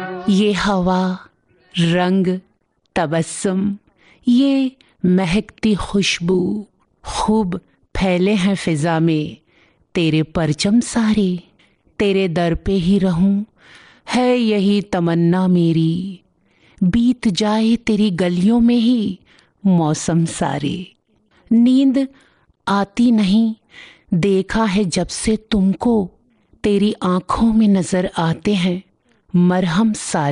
ये हवा, रंग, तबस्सुम, ये महकती खुशबू, खूब फैले हैं फिजा में तेरे परचम सारे। तेरे दर पे ही रहूं है यही तमन्ना मेरी, बीत जाए तेरी गलियों में ही मौसम सारे। नींद आती नहीं, देखा है जब से तुमको, तेरी आंखों में नजर आते हैं मरहम सारे।